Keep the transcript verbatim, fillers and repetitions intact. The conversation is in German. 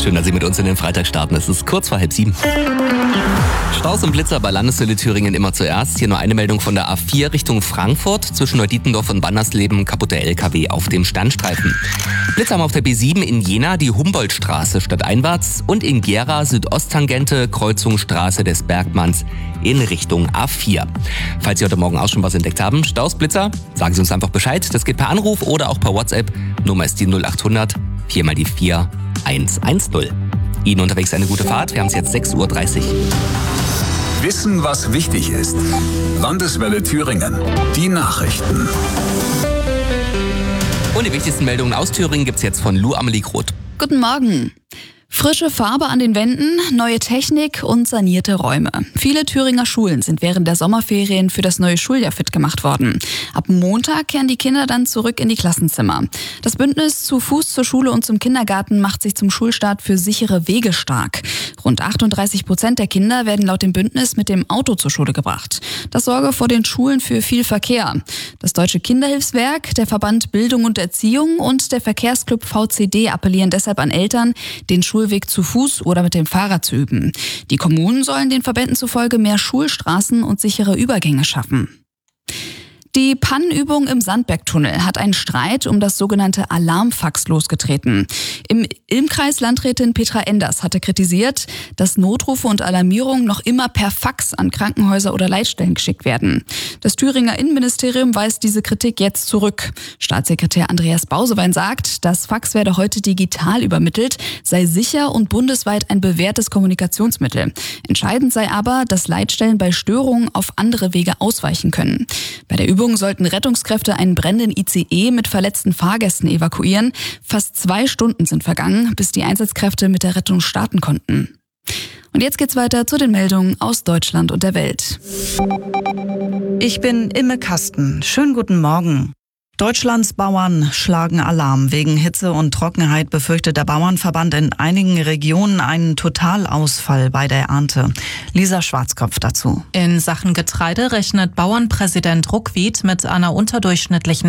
Schön, dass Sie mit uns in den Freitag starten. Es ist kurz vor halb sieben. Staus und Blitzer bei Landeshöhle Thüringen immer zuerst. Hier nur eine Meldung von der A vier Richtung Frankfurt. Zwischen Neudietendorf und Wandersleben kaputter L K W auf dem Standstreifen. Blitzer haben auf der B sieben in Jena die Humboldtstraße stadteinwärts und in Gera Südosttangente Kreuzung Straße des Bergmanns in Richtung A vier. Falls Sie heute Morgen auch schon was entdeckt haben, Staus, Blitzer, sagen Sie uns einfach Bescheid. Das geht per Anruf oder auch per WhatsApp. Nummer ist die null acht hundert vier mal die vier eins eins null. Ihnen unterwegs eine gute Fahrt. Wir haben es jetzt sechs Uhr dreißig. Wissen, was wichtig ist. Landeswelle Thüringen. Die Nachrichten. Und die wichtigsten Meldungen aus Thüringen gibt's jetzt von Lou Amelie Groth. Guten Morgen. Frische Farbe an den Wänden, neue Technik und sanierte Räume. Viele Thüringer Schulen sind während der Sommerferien für das neue Schuljahr fit gemacht worden. Ab Montag kehren die Kinder dann zurück in die Klassenzimmer. Das Bündnis Zu Fuß zur Schule und zum Kindergarten macht sich zum Schulstart für sichere Wege stark. Rund achtunddreißig Prozent der Kinder werden laut dem Bündnis mit dem Auto zur Schule gebracht. Das sorge vor den Schulen für viel Verkehr. Das Deutsche Kinderhilfswerk, der Verband Bildung und Erziehung und der Verkehrsclub V C D appellieren deshalb an Eltern, den Schulweg zu Fuß oder mit dem Fahrrad zu üben. Die Kommunen sollen den Verbänden zufolge mehr Schulstraßen und sichere Übergänge schaffen. Die Pannenübung im Sandbergtunnel hat einen Streit um das sogenannte Alarmfax losgetreten. Im Ilmkreis Landrätin Petra Enders hatte kritisiert, dass Notrufe und Alarmierungen noch immer per Fax an Krankenhäuser oder Leitstellen geschickt werden. Das Thüringer Innenministerium weist diese Kritik jetzt zurück. Staatssekretär Andreas Bausewein sagt, das Fax werde heute digital übermittelt, sei sicher und bundesweit ein bewährtes Kommunikationsmittel. Entscheidend sei aber, dass Leitstellen bei Störungen auf andere Wege ausweichen können. Bei der Übung sollten Rettungskräfte einen brennenden I C E mit verletzten Fahrgästen evakuieren. Fast zwei Stunden sind vergangen, bis die Einsatzkräfte mit der Rettung starten konnten. Und jetzt geht's weiter zu den Meldungen aus Deutschland und der Welt. Ich bin Imme Kasten. Schönen guten Morgen. Deutschlands Bauern schlagen Alarm. Wegen Hitze und Trockenheit befürchtet der Bauernverband in einigen Regionen einen Totalausfall bei der Ernte. Lisa Schwarzkopf dazu. In Sachen Getreide rechnet Bauernpräsident Ruckwied mit einer unterdurchschnittlichen